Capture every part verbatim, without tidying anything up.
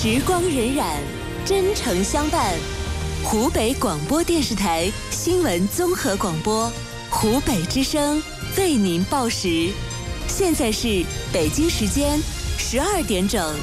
时光荏苒，真诚相伴。湖北广播电视台新闻综合广播，湖北之声为您报时。现在是北京时间十二点整。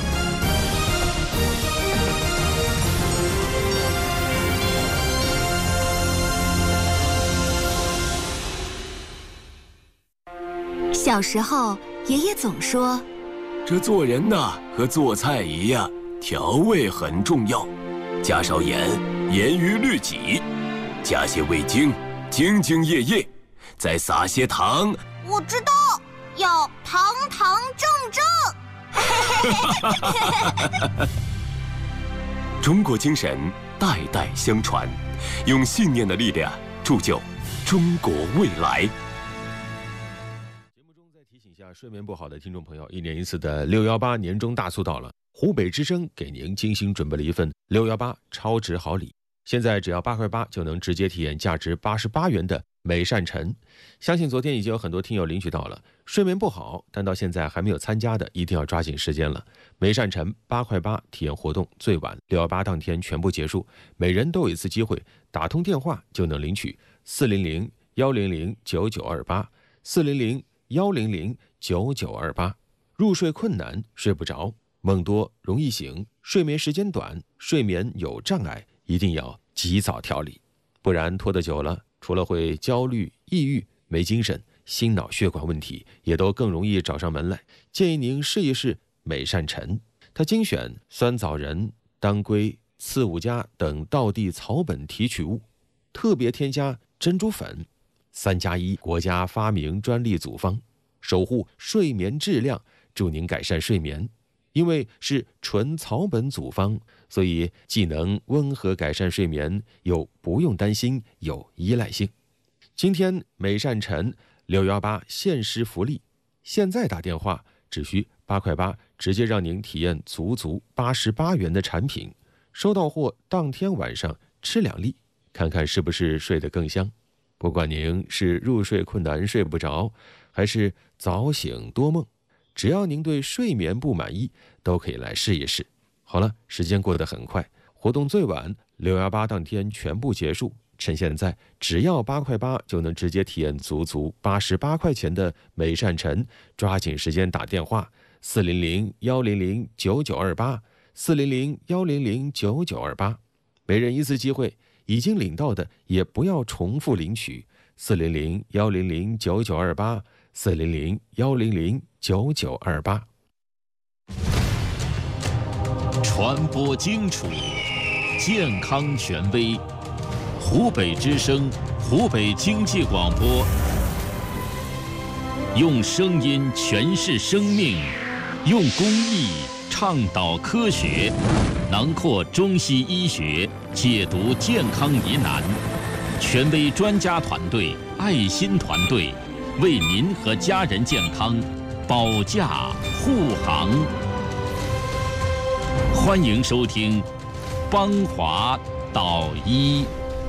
小时候，爷爷总说， 这做人呐，和做菜一样，调味很重要。加少盐，严于律己；加些味精，兢兢业业；再撒些糖。 我知道，要堂堂正正。 中国精神代代相传，用信念的力量铸就中国未来。 节目中再提醒一下睡眠不好的听众朋友，一年一次的六幺八年终大促到了。湖北之声给您精心准备了一份六幺八超值好礼，现在只要八块八就能直接体验价值八十八元的美善晨。相信昨天已经有很多听友领取到了。睡眠不好但到现在还没有参加的，一定要抓紧时间了。美善晨八块八体验活动最晚六幺八当天全部结束，每人都有一次机会，打通电话就能领取四零零幺零零九九二八四零零幺零零九九二八。入睡困难，睡不着，梦多容易醒，睡眠时间短，睡眠有障碍，一定要及早调理，不然拖得久了，除了会焦虑、抑郁、没精神，心脑血管问题也都更容易找上门来。建议您试一试美善晨，它精选酸枣仁、当归、刺五加等道地草本提取物，特别添加珍珠粉，三加一国家发明专利组方，守护睡眠质量，助您改善睡眠。因为是纯草本组方，所以既能温和改善睡眠，又不用担心有依赖性。今天美善晨六幺八限时福利，现在打电话只需八块八，直接让您体验足足八十八元的产品，收到货当天晚上吃两粒，看看是不是睡得更香。不管您是入睡困难睡不着，还是早醒多梦，只要您对睡眠不满意，都可以来试一试。好了，时间过得很快，活动最晚六幺八当天全部结束，趁现在只要八块八就能直接体验足足八十八块钱的美善晨，抓紧时间打电话四零零幺零零九九二八四零零幺零零九九二八，每人一次机会，已经领到的也不要重复领取四零零幺零零九九二八四零零幺零零九九二八。 传播精楚，健康权威，湖北之声，湖北经济广播，用声音诠释生命，用公益倡导科学，囊括中西医学，解读健康疑难，权威专家团队，爱心团队，为您和家人健康保驾护航。欢迎收听邦华导医。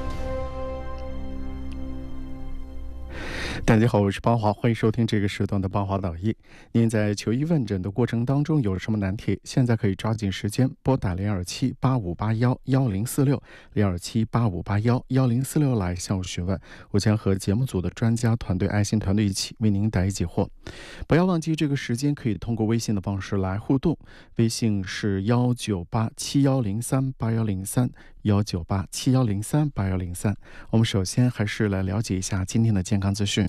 大家好，我是邦华，欢迎收听这个时段的邦华导医。您在求医问诊的过程当中有什么难题，现在可以抓紧时间拨打零二七八五八幺幺零四六零二七八五八幺幺零四六来向我询问，我将和节目组的专家团队、爱心团队一起为您答疑解惑。不要忘记这个时间可以通过微信的方式来互动，微信是幺九八七幺零三八幺零三幺九八七幺零三八幺零三。我们首先还是来了解一下今天的健康资讯。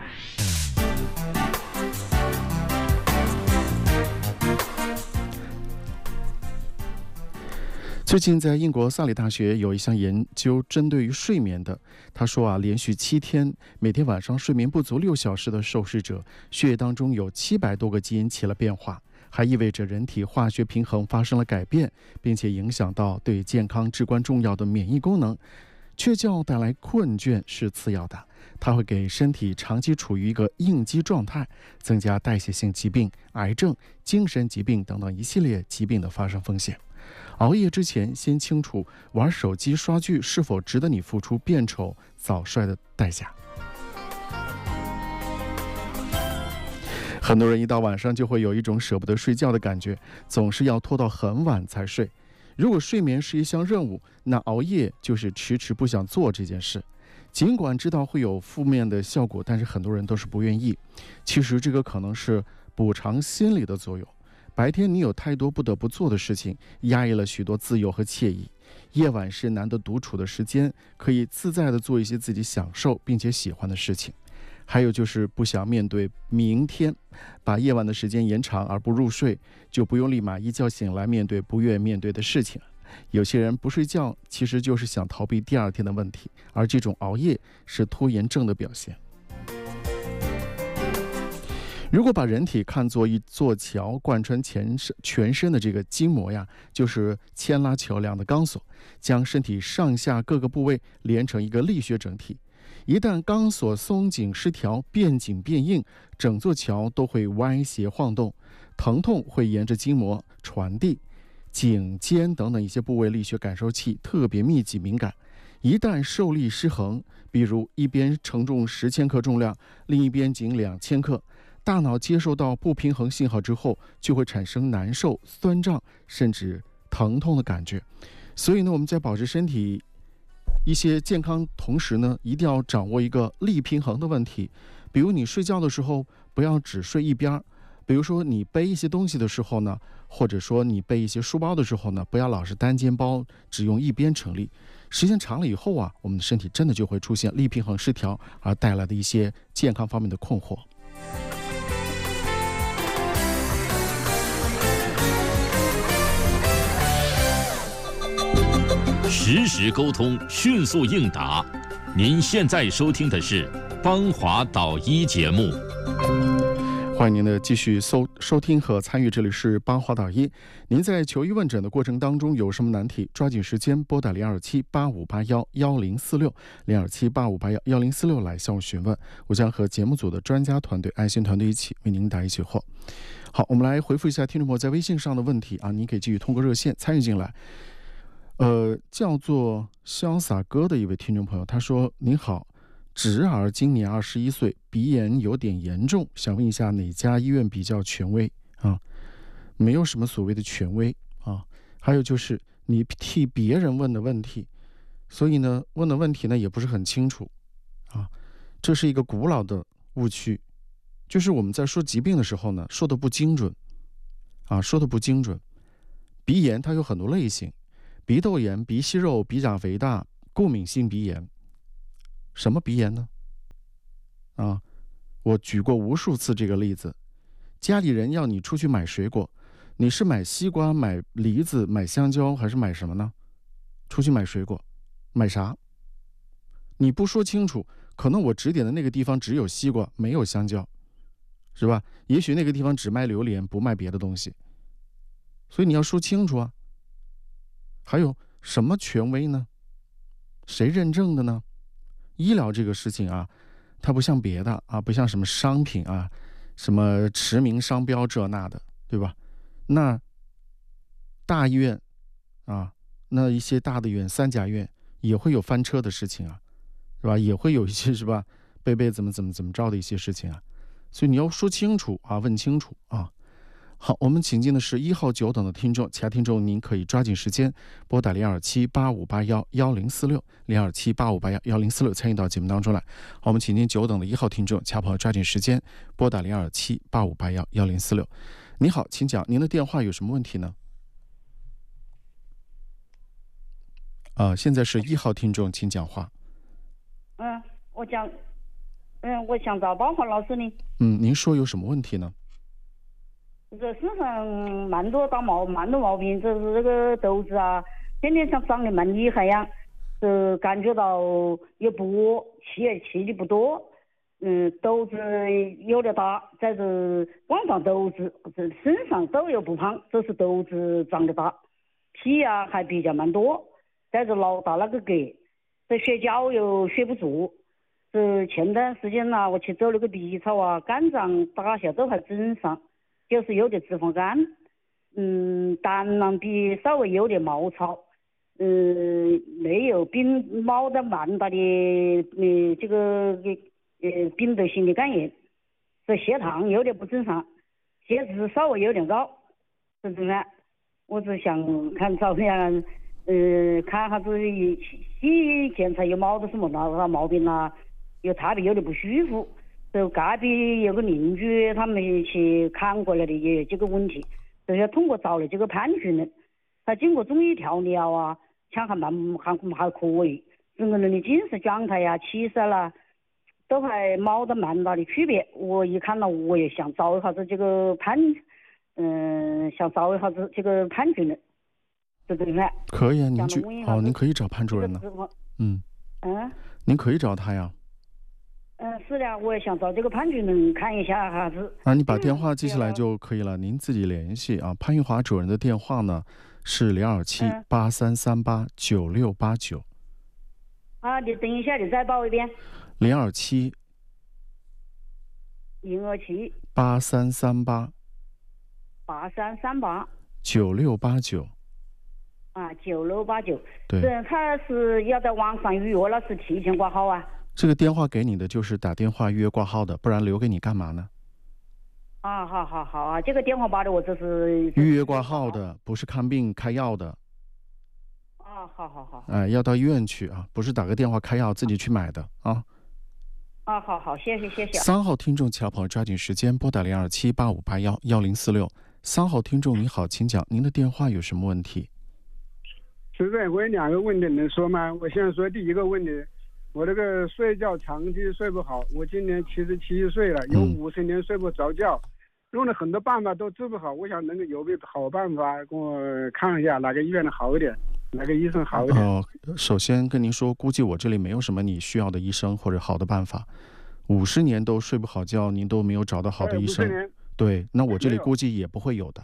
最近在英国萨里大学有一项研究针对于睡眠的，他说啊，连续七天每天晚上睡眠不足六小时的受试者，血液当中有七百多个基因起了变化，还意味着人体化学平衡发生了改变，并且影响到对健康至关重要的免疫功能。缺觉带来困倦是次要的，它会给身体长期处于一个应激状态，增加代谢性疾病、癌症、精神疾病等等一系列疾病的发生风险。熬夜之前，先清楚玩手机、刷剧是否值得你付出变丑、早衰的代价。 很多人一到晚上就会有一种舍不得睡觉的感觉，总是要拖到很晚才睡。如果睡眠是一项任务，那熬夜就是迟迟不想做这件事。尽管知道会有负面的效果，但是很多人都是不愿意。其实这个可能是补偿心理的作用。白天你有太多不得不做的事情，压抑了许多自由和惬意。夜晚是难得独处的时间，可以自在地做一些自己享受并且喜欢的事情。还有就是不想面对明天，把夜晚的时间延长而不入睡，就不用立马一觉醒来面对不愿面对的事情。有些人不睡觉，其实就是想逃避第二天的问题，而这种熬夜是拖延症的表现。如果把人体看作一座桥，贯穿全身全身的这个筋膜呀，就是牵拉桥梁的钢索，将身体上下各个部位连成一个力学整体。一旦钢索松紧失调，变紧变硬，整座桥都会歪斜晃动，疼痛会沿着筋膜传递。颈肩等等一些部位力学感受器特别密集敏感，一旦受力失衡，比如一边承重十千克重量，另一边仅两千克，大脑接受到不平衡信号之后，就会产生难受、酸胀甚至疼痛的感觉。所以呢，我们在保持身体一些健康同时呢，一定要掌握一个力平衡的问题。比如你睡觉的时候不要只睡一边，比如说你背一些东西的时候呢，或者说你背一些书包的时候呢，不要老是单肩包，只用一边成立。时间长了以后啊，我们的身体真的就会出现力平衡失调而带来的一些健康方面的困惑。 实时沟通，迅速应答。您现在收听的是邦华导医节目。 欢迎您的继续收收听和参与，这里是邦华导医。您在求医问诊的过程当中有什么难题，抓紧时间拨打零二七八五八幺幺零四六零二七八五八幺幺零四六来向我询问，我将和节目组的专家团队、爱心团队一起为您答疑解惑。好，我们来回复一下听众朋友在微信上的问题啊，您可以继续通过热线参与进来。呃，叫做潇洒哥的一位听众朋友，他说：“您好，侄儿今年二十一岁，鼻炎有点严重，想问一下哪家医院比较权威啊？没有什么所谓的权威啊。还有就是你替别人问的问题，所以呢，问的问题呢也不是很清楚啊。这是一个古老的误区，就是我们在说疾病的时候呢，说的不精准啊，说的不精准。鼻炎它有很多类型。”鼻窦炎、鼻息肉、鼻甲肥大、过敏性鼻炎，什么鼻炎呢？啊，我举过无数次这个例子。家里人要你出去买水果，你是买西瓜、买梨子、买香蕉，还是买什么呢？出去买水果，买啥？你不说清楚，可能我指点的那个地方只有西瓜，没有香蕉，是吧？也许那个地方只卖榴莲，不卖别的东西。所以你要说清楚啊。还有什么权威呢？谁认证的呢？医疗这个事情啊，它不像别的啊，不像什么商品啊，什么驰名商标这那的，对吧？那大医院啊，那一些大的院、三甲院也会有翻车的事情啊，是吧？也会有一些是吧，贝贝怎么怎么怎么着的一些事情啊，所以你要说清楚啊，问清楚啊。好，我们请进的是一号久等的听众，其他听众您可以抓紧时间拨打零二七八五八幺幺零四六零二七八五八幺幺零四六参与到节目当中来。好，我们请进久等的一号听众，其他朋友抓紧时间拨打零二七八五八幺幺零四六。你好，请讲，您的电话有什么问题呢？啊、呃，现在是一号听众，请讲话。 嗯，我讲，嗯，我想找邦华老师呢。 嗯，您说有什么问题呢？ 这身上蛮多长毛蛮多毛病，就是这个痘子啊，天天像长得蛮厉害呀，是感觉到也不饿，气也气的不多，嗯，痘子有点大，在这光长痘子，这身上都有不胖，这是痘子长得大，皮啊还比较蛮多，在这老大那个格，这睡觉又睡不住，这前段时间呢、啊，我去走了个 B 超啊，肝脏打下都还正常。就是有点脂肪肝，嗯，胆囊比稍微有点毛糙，嗯，没有病毛的蛮大的呃这个呃病毒性的肝炎， 这血糖有点不正常，血脂稍微有点高，是不是？我只想看照片，呃，看下子西医检查有冇得什么大毛病啦，有差别有点不舒服。就隔壁有个邻居，他们去看过来的，也有这个问题，就要通过找了这个潘主任，他经过中医调疗啊，看还蛮还还可以，整个人的精神状态呀、气色啦，都还冇得蛮大的区别。我一看到我也想找一下子这个潘，嗯，想找一下子这个潘主任，是不是？ 可以啊，您去哦，您可以找潘主任呢。嗯嗯， 您可以找他呀。 嗯，是的，我也想找这个潘主任看一下哈子。 啊，你把电话记下来就可以了，您自己联系啊。潘玉华主任的电话呢是零二七八三三八九六八九。 啊，你等一下，你再报一遍。 零二七零二七八三三八八三三八九六八九。 啊，九六八九。 对。 嗯，他是要在网上预约了，是提前挂号啊？ 这个电话给你的就是打电话预约挂号的，不然留给你干嘛呢？ 啊，好好好啊，这个电话把的我这是预约挂号的，不是看病开药的。 啊，好好好。 哎，要到医院去啊，不是打个电话开药自己去买的啊。 啊，好好，谢谢谢谢。 三号听众，小朋友抓紧时间拨打零二七八五八幺幺零四六。三号听众你好，请讲，您的电话有什么问题？ 是的，我有两个问题能说吗？我先说第一个问题。我这个睡觉长期睡不好，我今年七十七岁了，有五十年睡不着觉，用了很多办法都治不好。我想能够有没有好办法给我看一下，哪个医院的好一点，哪个医生好一点？ 哦，首先跟您说，估计我这里没有什么你需要的医生或者好的办法。五十年都睡不好觉，您都没有找到好的医生，对，那我这里估计也不会有的。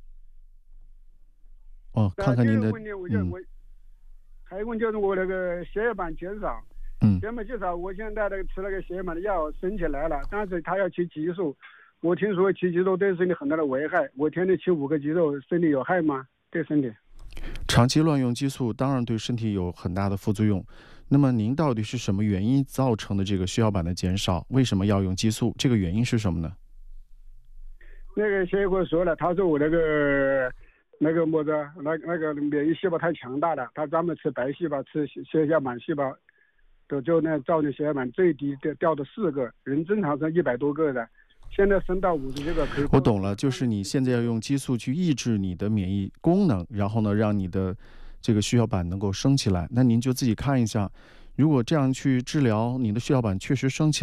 哦，看看您的。 嗯。还有一个问题就是我那个血小板减少。 嗯， 这么介绍，我现在那个吃那个血小板的药升起来了，但是他要吃激素，我听说吃激素对身体很大的危害，我天天吃五个激素，身体有害吗？对身体？ 长期乱用激素，当然对身体有很大的副作用。那么您到底是什么原因造成的这个血小板的减少？为什么要用激素？这个原因是什么呢？ 那个血管说了，他说我那个那个么子，那那个免疫细胞太强大了，他专门吃白细胞，吃血小板细胞。就就那造成血小板最低掉掉的四个，人正常是一百多个的，现在升到五十几个可以。 我懂了，就是你现在要用激素去抑制你的免疫功能，然后呢，让你的这个血小板能够升起来。那您就自己看一下，如果这样去治疗，你的血小板确实升起来。